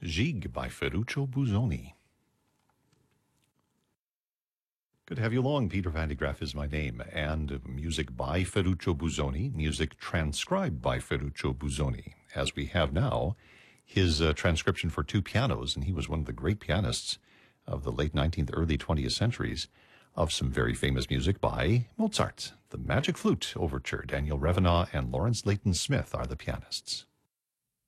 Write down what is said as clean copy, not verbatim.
Gig by Ferruccio Busoni. Good to have you along. Peter Van de Graaff is my name, and music by Ferruccio Busoni, music transcribed by Ferruccio Busoni, as we have now his transcription for two pianos, and he was one of the great pianists of the late 19th, early 20th centuries, of some very famous music by Mozart. The Magic Flute Overture. Daniel Revenant and Lawrence Layton Smith are the pianists.